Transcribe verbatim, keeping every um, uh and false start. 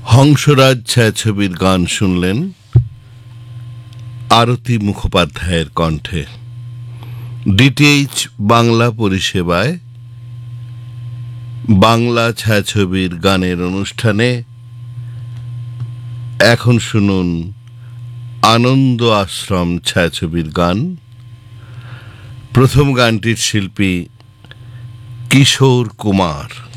হংসরাজ ছায়াছবির গান শুনলেন আরতি মুখোপাধ্যায়ের কণ্ঠে। ডিটিএইচ বাংলা পরিষেবায় বাংলা ছায়াছবির গানের অনুষ্ঠানে এখন শুনুন আনন্দ আশ্রম ছায়াছবির গান। প্রথম গানটির শিল্পী কিশোর কুমার।